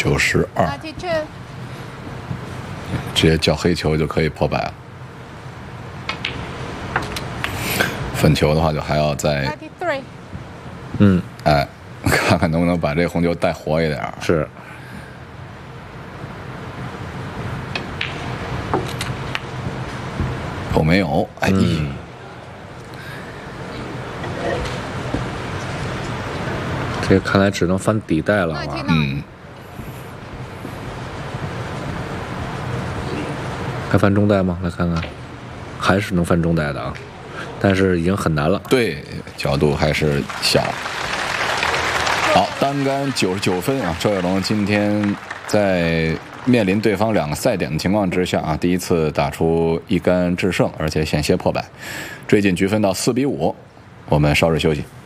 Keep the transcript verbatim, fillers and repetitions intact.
九十二，直接叫黑球就可以破百了。粉球的话，就还要再， 嗯， 哎，看看能不能把这红球带活一点。 是。 有没有？哎。 嗯这看来只能翻底带了吧？ 嗯， 还翻中带吗？来看看，还是能翻中带的啊，但是已经很难了。 对，角度还是小。好，单杆九十九分啊！周跃龙今天在面临对方两个赛点的情况之下啊，第一次打出一杆制胜，而且险些破百，追进局分到四比五。我们稍事休息。